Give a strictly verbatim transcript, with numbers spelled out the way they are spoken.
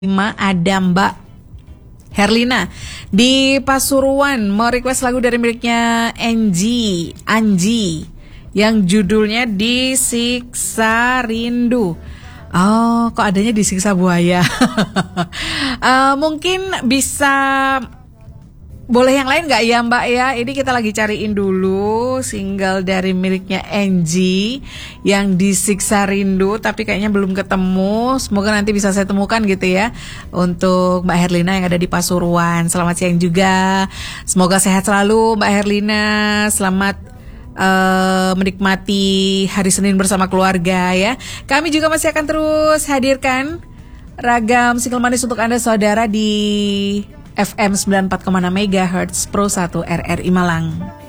lima ada Mbak Herlina di Pasuruan mau request lagu dari miliknya Angie Angie yang judulnya Disiksa Rindu. Oh, kok adanya Disiksa Buaya? uh, mungkin bisa boleh yang lain nggak ya Mbak ya? Ini kita lagi cariin dulu single dari miliknya Angie yang Disiksa Rindu, tapi kayaknya belum ketemu. Semoga nanti bisa saya temukan gitu ya untuk Mbak Herlina yang ada di Pasuruan. Selamat siang juga. Semoga sehat selalu Mbak Herlina. Selamat uh, menikmati hari Senin bersama keluarga ya. Kami juga masih akan terus hadirkan ragam single manis untuk Anda saudara di F M sembilan puluh empat koma enam megahertz Pro satu R R I Malang.